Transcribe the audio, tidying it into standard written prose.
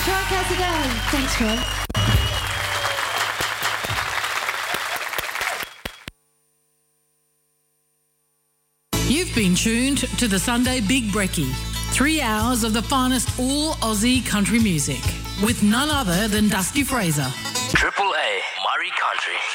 Troy Cassidy. Thanks, Troy. You've been tuned to the Sunday Big Brekkie. 3 hours of the finest all Aussie country music with none other than Dusty Fraser. Triple A Murray Country.